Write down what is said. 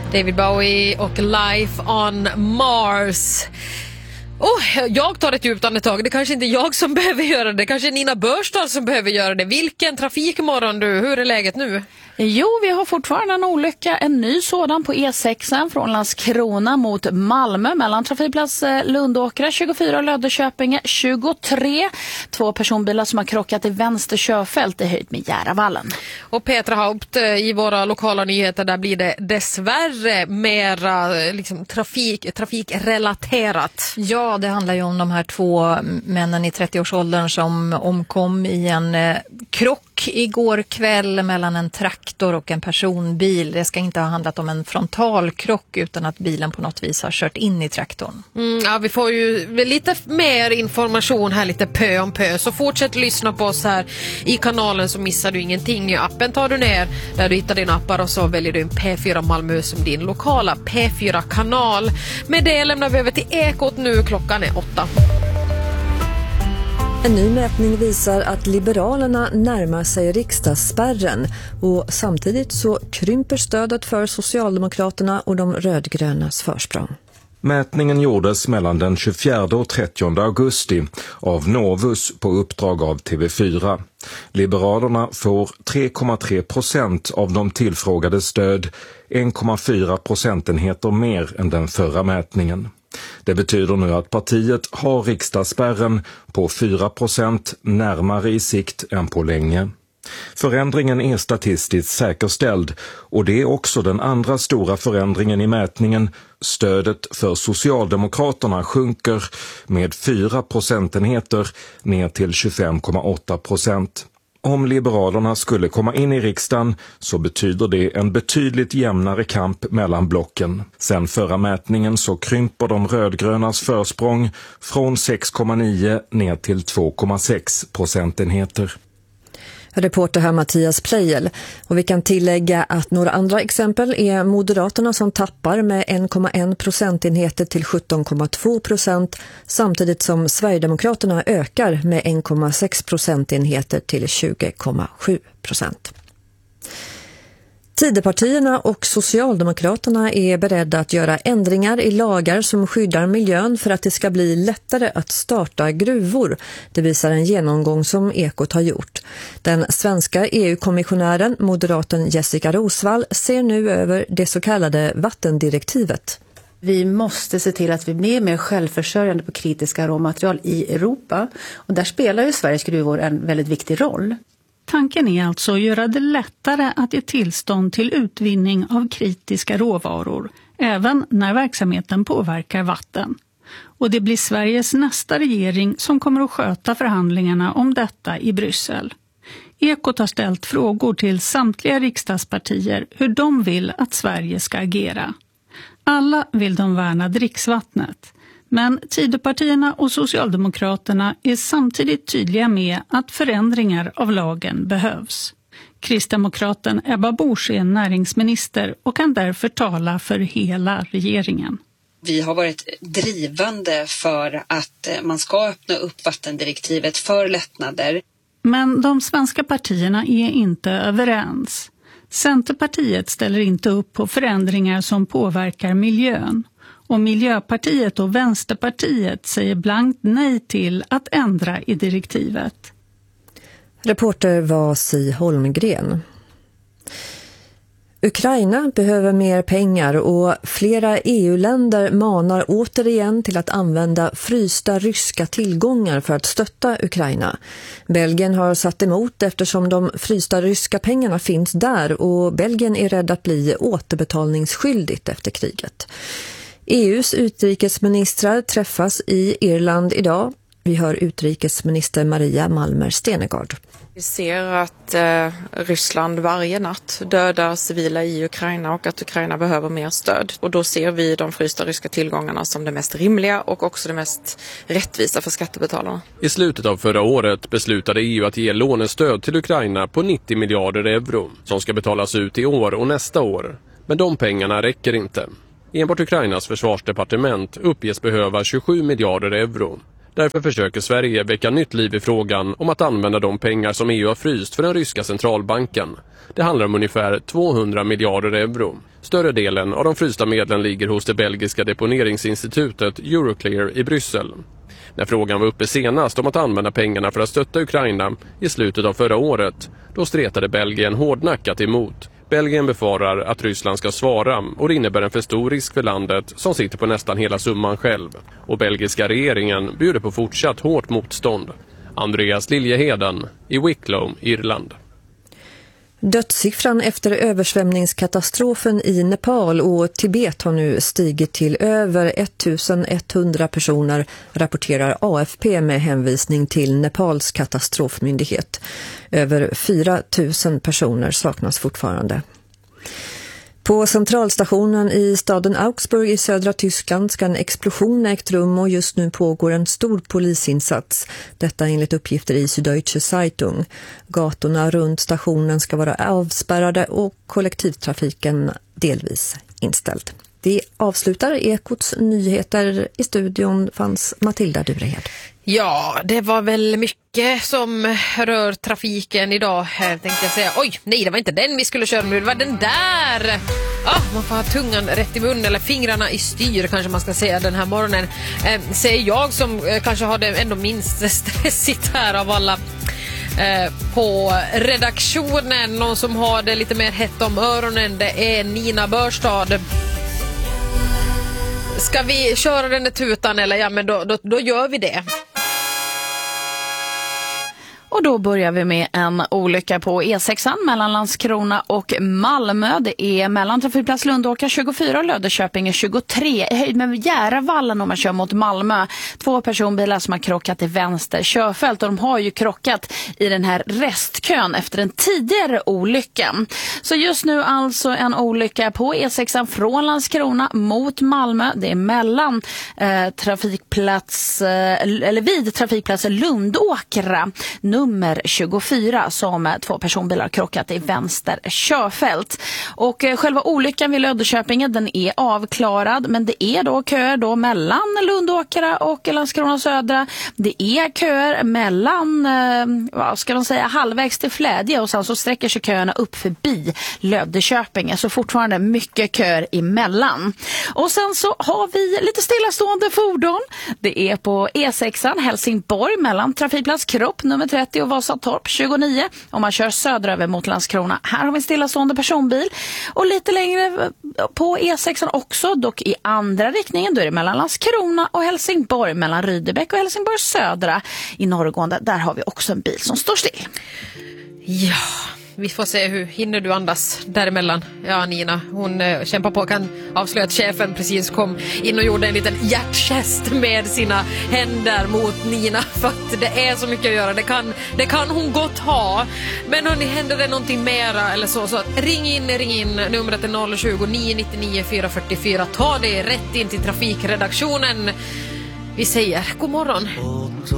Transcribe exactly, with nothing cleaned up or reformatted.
David Bowie och Life on Mars. Oh, jag tar ett djupt andetag. Det är kanske inte jag som behöver göra det. Kanske Nina Börstad som behöver göra det. Vilken trafikmorgon du. Hur är läget nu? Jo, vi har fortfarande en olycka. En ny sådan på E sex från Landskrona mot Malmö. Mellan trafikplats Lundåkra tjugofyra och Löddeköpinge tjugotre. Två personbilar som har krockat i vänster körfält i höjd med Järvallen. Och Petra Haupt, i våra lokala nyheter där blir det dessvärre mera liksom, trafik, trafikrelaterat. Ja, det handlar ju om de här två männen i trettioårsåldern som omkom i en eh, krock igår kväll mellan en traktor och en personbil. Det ska inte ha handlat om en frontalkrock utan att bilen på något vis har kört in i traktorn. Mm, ja, vi får ju lite mer information här, lite pö om pö. Så fortsätt lyssna på oss här i kanalen så missar du ingenting. I appen tar du ner där du hittar dina appar och så väljer du en P fyra Malmö som din lokala P fyra-kanal. Med det lämnar vi över till Ekot nu. Klockan är åtta. En ny mätning visar att Liberalerna närmar sig riksdagsspärren och samtidigt så krymper stödet för Socialdemokraterna och de rödgrönas försprång. Mätningen gjordes mellan den tjugofjärde och trettionde augusti av Novus på uppdrag av T V fyra. Liberalerna får tre komma tre procent av de tillfrågade stöd, en komma fyra procentenheter mer än den förra mätningen. Det betyder nu att partiet har riksdagsspärren på fyra procent närmare i sikt än på länge. Förändringen är statistiskt säkerställd och det är också den andra stora förändringen i mätningen. Stödet för Socialdemokraterna sjunker med fyra procentenheter ner till tjugofem komma åtta procent. Om Liberalerna skulle komma in i riksdagen så betyder det en betydligt jämnare kamp mellan blocken. Sen förra mätningen så krymper de rödgrönas försprång från sex komma nio ner till två komma sex procentenheter. Reporter här Mattias Plejel. Och vi kan tillägga att några andra exempel är Moderaterna som tappar med en komma en procentenheter till sjutton komma två procent samtidigt som Sverigedemokraterna ökar med en komma sex procentenheter till tjugo komma sju procent. Tidöpartierna och Socialdemokraterna är beredda att göra ändringar i lagar som skyddar miljön för att det ska bli lättare att starta gruvor. Det visar en genomgång som Ekot har gjort. Den svenska E U-kommissionären, moderaten Jessica Rosvall, ser nu över det så kallade vattendirektivet. Vi måste se till att vi blir mer självförsörjande på kritiska råmaterial i Europa. Och där spelar ju Sveriges gruvor en väldigt viktig roll. Tanken är alltså att göra det lättare att ge tillstånd till utvinning av kritiska råvaror, även när verksamheten påverkar vatten. Och det blir Sveriges nästa regering som kommer att sköta förhandlingarna om detta i Bryssel. Ekot har ställt frågor till samtliga riksdagspartier hur de vill att Sverige ska agera. Alla vill de värna dricksvattnet. Men Tidöpartierna och Socialdemokraterna är samtidigt tydliga med att förändringar av lagen behövs. Kristdemokraten Ebba Busch är näringsminister och kan därför tala för hela regeringen. Vi har varit drivande för att man ska öppna upp vattendirektivet för lättnader. Men de svenska partierna är inte överens. Centerpartiet ställer inte upp på förändringar som påverkar miljön. Och Miljöpartiet och Vänsterpartiet säger blankt nej till att ändra i direktivet. Reporter var Si Holmgren. Ukraina behöver mer pengar och flera E U-länder manar återigen till att använda frysta ryska tillgångar för att stötta Ukraina. Belgien har satt emot eftersom de frysta ryska pengarna finns där och Belgien är rädd att bli återbetalningsskyldigt efter kriget. E U:s utrikesministrar träffas i Irland idag. Vi hör utrikesminister Maria Malmer Stenegård. Vi ser att eh, Ryssland varje natt dödar civila i Ukraina och att Ukraina behöver mer stöd. Och då ser vi de frysta ryska tillgångarna som det mest rimliga och också det mest rättvisa för skattebetalarna. I slutet av förra året beslutade E U att ge lånestöd till Ukraina på nittio miljarder euro som ska betalas ut i år och nästa år. Men de pengarna räcker inte. Enbart Ukrainas försvarsdepartement uppges behöva tjugosju miljarder euro. Därför försöker Sverige väcka nytt liv i frågan om att använda de pengar som E U har fryst för den ryska centralbanken. Det handlar om ungefär tvåhundra miljarder euro. Större delen av de frysta medlen ligger hos det belgiska deponeringsinstitutet Euroclear i Bryssel. När frågan var uppe senast om att använda pengarna för att stötta Ukraina i slutet av förra året, då stretade Belgien hårdnackat emot. Belgien befarar att Ryssland ska svara och det innebär en för stor risk för landet som sitter på nästan hela summan själv. Och belgiska regeringen bjuder på fortsatt hårt motstånd. Andreas Liljeheden i Wicklow, Irland. Dödssiffran efter översvämningskatastrofen i Nepal och Tibet har nu stigit till över ettusenetthundra personer, rapporterar A F P med hänvisning till Nepals katastrofmyndighet. Över fyra tusen personer saknas fortfarande. På centralstationen i staden Augsburg i södra Tyskland ska en explosion ägt rum och just nu pågår en stor polisinsats. Detta enligt uppgifter i Süddeutsche Zeitung. Gatorna runt stationen ska vara avspärrade och kollektivtrafiken delvis inställd. Det avslutar Ekots nyheter. I studion fanns Matilda Durehed. Ja, det var väl mycket som rör trafiken idag. Jag tänkte säga, oj, nej det var inte den vi skulle köra nu, det var den där. Ah, man får ha tungan rätt i munnen eller fingrarna i styr kanske man ska säga den här morgonen. Eh, säger jag som eh, kanske har det ändå minst stressigt här av alla eh, på redaktionen. Någon som har det lite mer hett om öronen, det är Nina Börstad. Ska vi köra den där tutan eller ja, men då, då, då gör vi det. Och då börjar vi med en olycka på E sex mellan Landskrona och Malmö. Det är mellan trafikplats Lundåkra tjugofyra och Löddeköpinge tjugotre. I höjd med Järavallen om man kör mot Malmö. Två personbilar som har krockat i vänster körfält. Och de har ju krockat i den här restkön efter en tidigare olycka. Så just nu alltså en olycka på E sex från Landskrona mot Malmö. Det är mellan eh, trafikplats, eh, eller vid trafikplatsen Lundåkra nummer tjugofyra som två personbilar krockat i vänster körfält. Och eh, själva olyckan vid Löddeköpinge den är avklarad, men det är då köer då mellan Lundåkra och Landskrona södra. Det är köer mellan eh, vad ska man säga halvvägs till Flädje och sen så sträcker sig köerna upp förbi Löddeköpinge, så fortfarande mycket köer emellan. Och sen så har vi lite stillastående fordon. Det är på E sex Helsingborg mellan trafikplats Kropp nummer trettio och Vasatorp tjugonio om man kör söderöver mot Landskrona. Här har vi en stillastående personbil. Och lite längre på E sex också, dock i andra riktningen, då är det mellan Landskrona och Helsingborg, mellan Rydebäck och Helsingborg södra i norrgående. Där har vi också en bil som står still. Ja, vi får se hur hinner du andas däremellan. Ja, Nina, hon äh, kämpar på. Kan avslöja att chefen precis kom in och gjorde en liten hjärtgest med sina händer mot Nina. För att det är så mycket att göra. Det kan, det kan hon gott ha. Men hörni, händer det någonting mera eller så, så ring in, ring in. Numret är noll tjugo, nio nittionio, fyra fyrtiofyra. Ta det rätt in till trafikredaktionen. Vi säger god morgon.